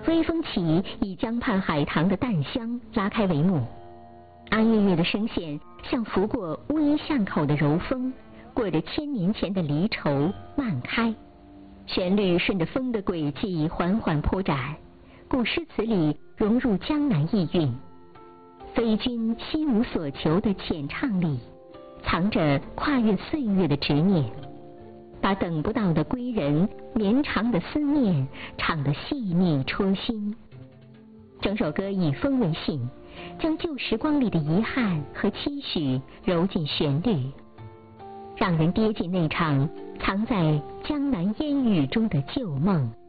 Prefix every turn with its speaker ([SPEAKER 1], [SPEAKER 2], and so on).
[SPEAKER 1] 微风起，以江畔海棠的淡香拉开帷幕。安月月的声线像拂过乌衣巷口的柔风，过着千年前的离愁漫开。旋律顺着风的轨迹缓缓铺展，古诗词里融入江南意蕴。非君心无所求的浅唱里，藏着跨越岁月的执念，把等不到的归人、绵长的思念唱得细腻戳心。整首歌以风为信，将旧时光里的遗憾和期许揉进旋律，让人跌进那场藏在江南烟雨中的旧梦。